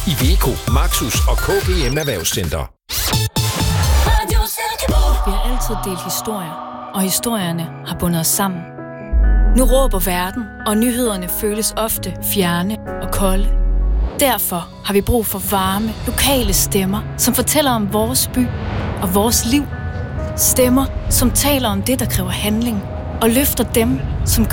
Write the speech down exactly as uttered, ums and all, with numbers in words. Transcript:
Iveco, Maxus og K G M Erhvervscenter. Vi har altid delt historier, og historierne har bundet os sammen. Nu råber verden, og nyhederne føles ofte fjerne og kolde. Derfor har vi brug for varme, lokale stemmer, som fortæller om vores by og vores liv. Stemmer, som taler om det, der kræver handling, og løfter dem, som